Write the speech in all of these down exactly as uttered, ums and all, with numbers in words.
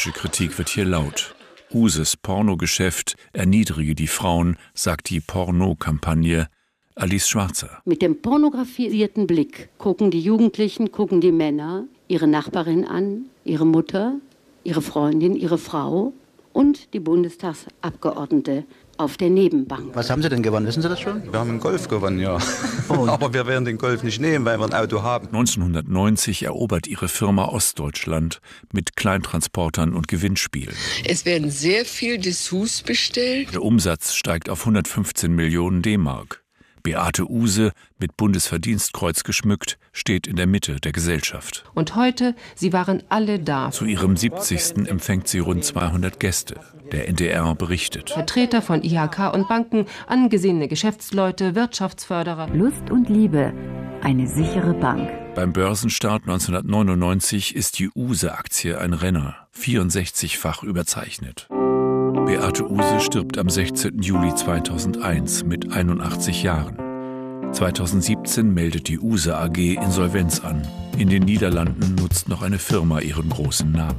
politische Kritik wird hier laut. Uses Pornogeschäft erniedrige die Frauen, sagt die Porno-Kampagne. Alice Schwarzer. Mit dem pornografisierten Blick gucken die Jugendlichen, gucken die Männer ihre Nachbarin an, ihre Mutter, ihre Freundin, ihre Frau und die Bundestagsabgeordnete auf der Nebenbank. Was haben Sie denn gewonnen? Wissen Sie das schon? Wir haben einen Golf gewonnen, ja. Oh. Aber wir werden den Golf nicht nehmen, weil wir ein Auto haben. neunzehnhundertneunzig erobert ihre Firma Ostdeutschland mit Kleintransportern und Gewinnspielen. Es werden sehr viel Dessous bestellt. Der Umsatz steigt auf hundertfünfzehn Millionen D-Mark. Beate Uhse, mit Bundesverdienstkreuz geschmückt, steht in der Mitte der Gesellschaft. Und heute, sie waren alle da. Zu ihrem siebzigsten empfängt sie rund zweihundert Gäste. Der N D R berichtet. Vertreter von I H K und Banken, angesehene Geschäftsleute, Wirtschaftsförderer. Lust und Liebe, eine sichere Bank. Beim Börsenstart neunzehnhundertneunundneunzig ist die Uhse-Aktie ein Renner, vierundsechzigfach überzeichnet. Beate Uhse stirbt am sechzehnten Juli zweitausendeins mit einundachtzig Jahren. zweitausendsiebzehn meldet die Uhse A G Insolvenz an. In den Niederlanden nutzt noch eine Firma ihren großen Namen.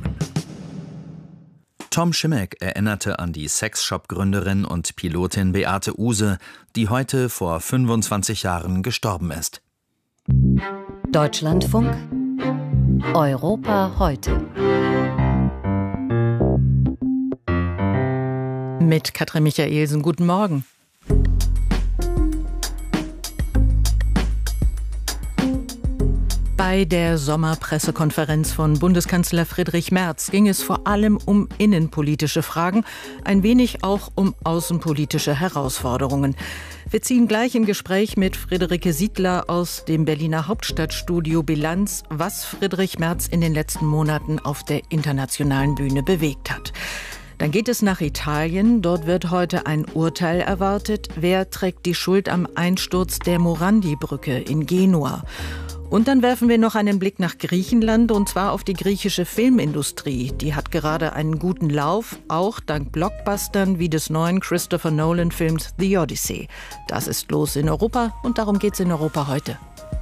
Tom Schimmeck erinnerte an die Sexshop-Gründerin und Pilotin Beate Uhse, die heute vor fünfundzwanzig Jahren gestorben ist. Deutschlandfunk Europa heute. Mit Katrin Michaelsen, guten Morgen. Bei der Sommerpressekonferenz von Bundeskanzler Friedrich Merz ging es vor allem um innenpolitische Fragen, ein wenig auch um außenpolitische Herausforderungen. Wir ziehen gleich im Gespräch mit Friederike Siedler aus dem Berliner Hauptstadtstudio Bilanz, was Friedrich Merz in den letzten Monaten auf der internationalen Bühne bewegt hat. Dann geht es nach Italien. Dort wird heute ein Urteil erwartet. Wer trägt die Schuld am Einsturz der Morandi-Brücke in Genua? Und dann werfen wir noch einen Blick nach Griechenland, und zwar auf die griechische Filmindustrie. Die hat gerade einen guten Lauf, auch dank Blockbustern wie des neuen Christopher Nolan-Films The Odyssey. Das ist los in Europa, und darum geht's in Europa heute.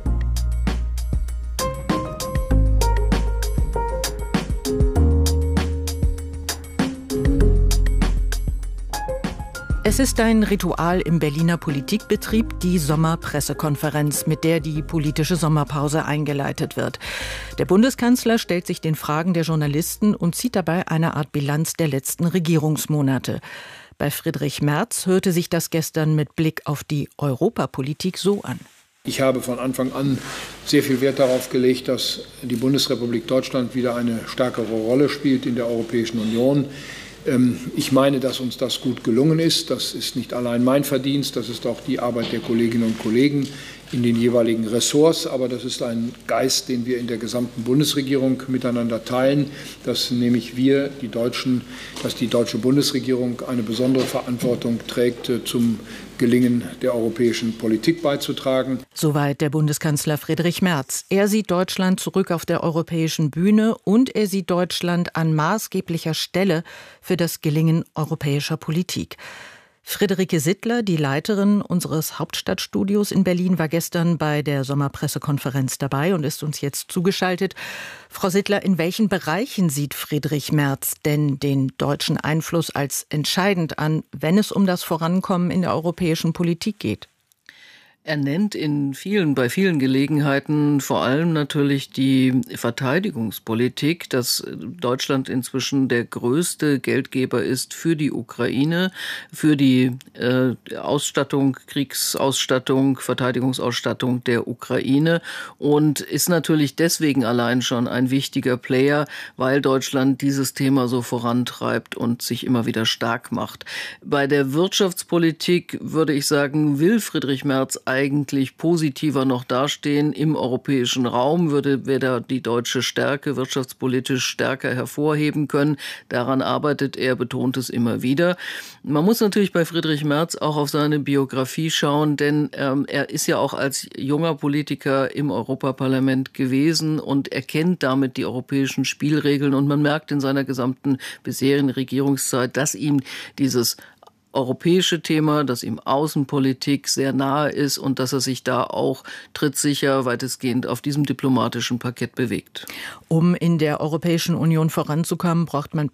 Es ist ein Ritual im Berliner Politikbetrieb, die Sommerpressekonferenz, mit der die politische Sommerpause eingeleitet wird. Der Bundeskanzler stellt sich den Fragen der Journalisten und zieht dabei eine Art Bilanz der letzten Regierungsmonate. Bei Friedrich Merz hörte sich das gestern mit Blick auf die Europapolitik so an. Ich habe von Anfang an sehr viel Wert darauf gelegt, dass die Bundesrepublik Deutschland wieder eine stärkere Rolle spielt in der Europäischen Union. Ich meine, dass uns das gut gelungen ist. Das ist nicht allein mein Verdienst, das ist auch die Arbeit der Kolleginnen und Kollegen in den jeweiligen Ressorts. Aber das ist ein Geist, den wir in der gesamten Bundesregierung miteinander teilen, dass nämlich wir, die Deutschen, dass die deutsche Bundesregierung eine besondere Verantwortung trägt, zum Gelingen der europäischen Politik beizutragen. Soweit der Bundeskanzler Friedrich Merz. Er sieht Deutschland zurück auf der europäischen Bühne und er sieht Deutschland an maßgeblicher Stelle für das Gelingen europäischer Politik. Friederike Siedler, die Leiterin unseres Hauptstadtstudios in Berlin, war gestern bei der Sommerpressekonferenz dabei und ist uns jetzt zugeschaltet. Frau Siedler, in welchen Bereichen sieht Friedrich Merz denn den deutschen Einfluss als entscheidend an, wenn es um das Vorankommen in der europäischen Politik geht? Er nennt in vielen, bei vielen Gelegenheiten vor allem natürlich die Verteidigungspolitik, dass Deutschland inzwischen der größte Geldgeber ist für die Ukraine, für die äh, Ausstattung, Kriegsausstattung, Verteidigungsausstattung der Ukraine und ist natürlich deswegen allein schon ein wichtiger Player, weil Deutschland dieses Thema so vorantreibt und sich immer wieder stark macht. Bei der Wirtschaftspolitik würde ich sagen, will Friedrich Merz eigentlich positiver noch dastehen im europäischen Raum, würde weder die deutsche Stärke wirtschaftspolitisch stärker hervorheben können. Daran arbeitet er, betont es immer wieder. Man muss natürlich bei Friedrich Merz auch auf seine Biografie schauen, denn ähm, er ist ja auch als junger Politiker im Europaparlament gewesen und er kennt damit die europäischen Spielregeln und man merkt in seiner gesamten bisherigen Regierungszeit, dass ihm dieses europäische Thema, dass ihm Außenpolitik sehr nahe ist und dass er sich da auch trittsicher weitestgehend auf diesem diplomatischen Parkett bewegt. Um in der Europäischen Union voranzukommen, braucht man